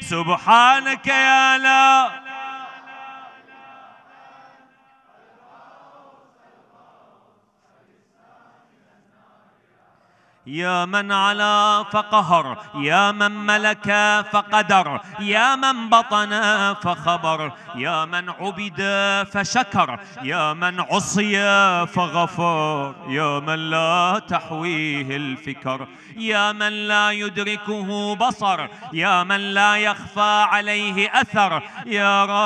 سبحانك يا لا. يا من علا فقهر، يا من ملك فقدر، يا من بطن فخبر، يا من عبد فشكر، يا من عصي فغفر، يا من لا تحويه الفكر، يا من لا يدركه بصر، يا من لا يخفى عليه أثر، يا